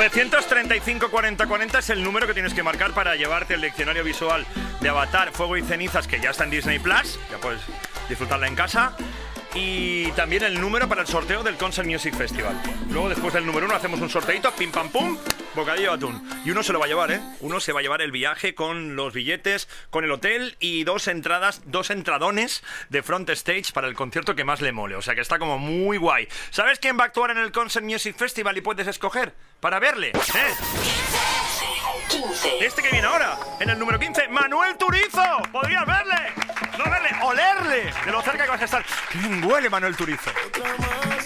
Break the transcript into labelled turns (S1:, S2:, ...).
S1: 935 40 40 es el número que tienes que marcar para llevarte el diccionario visual de Avatar, Fuego y Cenizas, que ya está en Disney Plus. Ya puedes disfrutarla en casa. Y también el número para el sorteo del Concert Music Festival. Luego, después del número 1, hacemos un sorteito, pim pam pum, bocadillo de atún. Y uno se lo va a llevar, ¿eh? Uno se va a llevar el viaje con los billetes, con el hotel y dos entradones de front stage para el concierto que más le mole. O sea que está como muy guay. ¿Sabes quién va a actuar en el Concert Music Festival y puedes escoger para verle?
S2: 15.
S1: Este que viene ahora, en el número 15, Manuel Turizo. Podrías verle, no verle, olerle de lo cerca que vas a estar. ¡Qué bien huele Manuel Turizo!